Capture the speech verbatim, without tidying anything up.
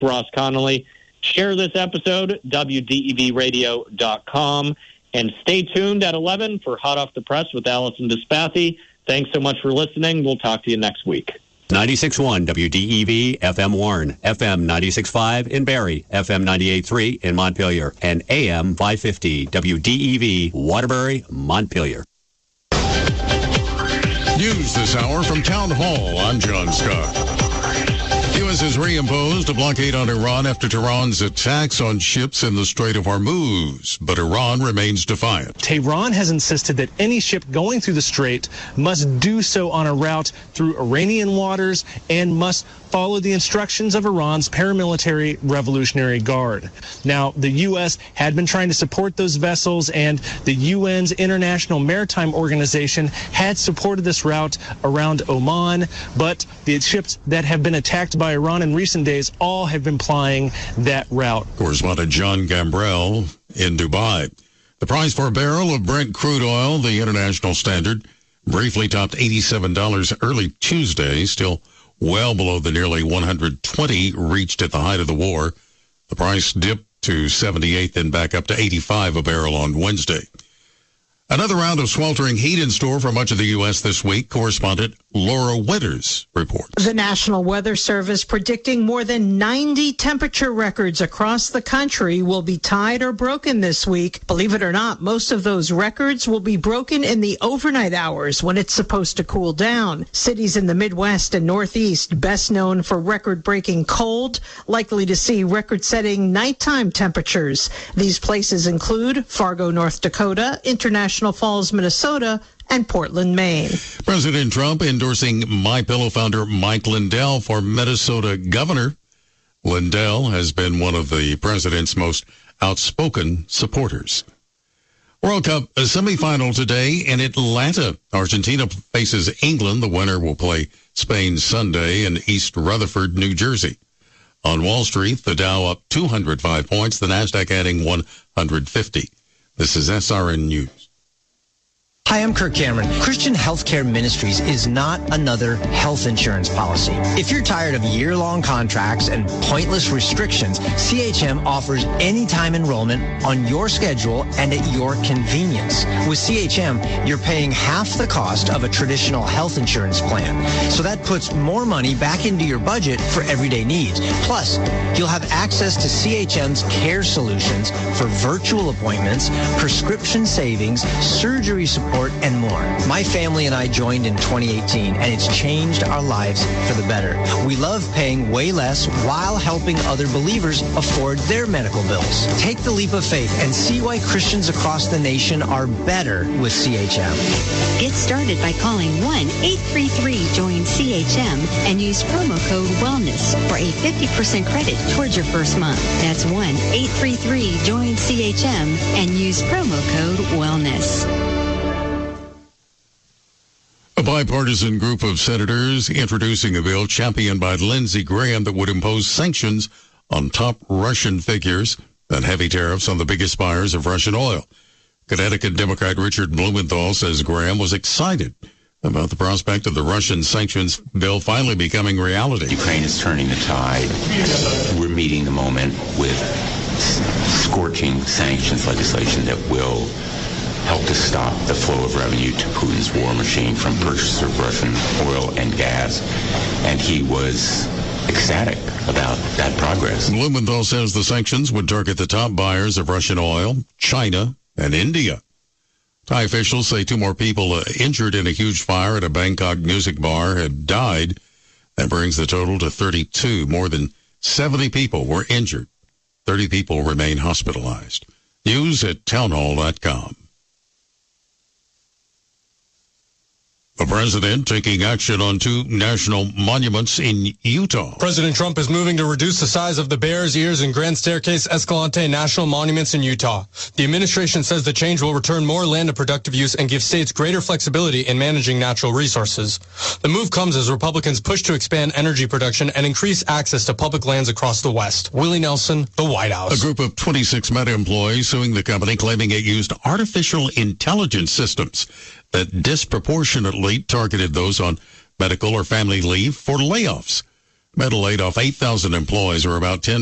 Ross Connolly. Share this episode, W D E V radio dot com, and stay tuned at eleven for Hot Off the Press with Allison Dispathy. Thanks so much for listening. We'll talk to you next week. ninety-six point one W D E V, F M Warren, F M ninety-six point five in Barrie, F M ninety-eight point three in Montpelier, and A M five fifty W D E V, Waterbury, Montpelier. News this hour from Town Hall. I'm John Scott. U S has reimposed a blockade on Iran after Tehran's attacks on ships in the Strait of Hormuz, but Iran remains defiant. Tehran has insisted that any ship going through the strait must do so on a route through Iranian waters and must follow the instructions of Iran's paramilitary Revolutionary Guard. Now, the U S had been trying to support those vessels, and the U N's International Maritime Organization had supported this route around Oman, but the ships that have been attacked by Iran in recent days all have been plying that route. Correspondent John Gambrell in Dubai. The price for a barrel of Brent crude oil, the international standard, briefly topped eighty-seven dollars early Tuesday, still well below the nearly one hundred twenty reached at the height of the war. The price dipped to seventy-eight, then back up to eighty-five a barrel on Wednesday. Another round of sweltering heat in store for much of the U S this week. Correspondent Laura Winters reports. The National Weather Service predicting more than ninety temperature records across the country will be tied or broken this week. Believe it or not, most of those records will be broken in the overnight hours when it's supposed to cool down. Cities in the Midwest and Northeast, best known for record-breaking cold, likely to see record-setting nighttime temperatures. These places include Fargo, North Dakota, International Falls, Minnesota, and Portland, Maine. President Trump endorsing MyPillow founder Mike Lindell for Minnesota governor. Lindell has been one of the president's most outspoken supporters. World Cup a semifinal today in Atlanta. Argentina faces England. The winner will play Spain Sunday in East Rutherford, New Jersey. On Wall Street, the Dow up two hundred five points, the Nasdaq adding one hundred fifty. This is S R N News. Hi, I'm Kirk Cameron. Christian Healthcare Ministries is not another health insurance policy. If you're tired of year-long contracts and pointless restrictions, C H M offers anytime enrollment on your schedule and at your convenience. With C H M, you're paying half the cost of a traditional health insurance plan. So that puts more money back into your budget for everyday needs. Plus, you'll have access to C H M's care solutions for virtual appointments, prescription savings, surgery support, and more. My family and I joined in twenty eighteen, and it's changed our lives for the better. We love paying way less while helping other believers afford their medical bills. Take the leap of faith and see why Christians across the nation are better with C H M. Get started by calling one eight three three join C H M and use promo code WELLNESS for a fifty percent credit towards your first month. That's one eight three three join C H M and use promo code WELLNESS. A bipartisan group of senators introducing a bill championed by Lindsey Graham that would impose sanctions on top Russian figures and heavy tariffs on the biggest buyers of Russian oil. Connecticut Democrat Richard Blumenthal says Graham was excited about the prospect of the Russian sanctions bill finally becoming reality. Ukraine is turning the tide. We're meeting the moment with scorching sanctions legislation that will help to stop the flow of revenue to Putin's war machine from purchasers of Russian oil and gas. And he was ecstatic about that progress. Blumenthal says the sanctions would target the top buyers of Russian oil, China, and India. Thai officials say two more people uh, injured in a huge fire at a Bangkok music bar had died. That brings the total to thirty-two. More than seventy people were injured. thirty people remain hospitalized. News at townhall dot com. The president taking action on two national monuments in Utah. President Trump is moving to reduce the size of the Bears Ears and Grand Staircase Escalante national monuments in Utah. The administration says the change will return more land to productive use and give states greater flexibility in managing natural resources. The move comes as Republicans push to expand energy production and increase access to public lands across the West. Willie Nelson, the White House. A group of twenty-six Meta employees suing the company, claiming it used artificial intelligence systems that disproportionately targeted those on medical or family leave for layoffs. Meta laid off eight thousand employees, or about ten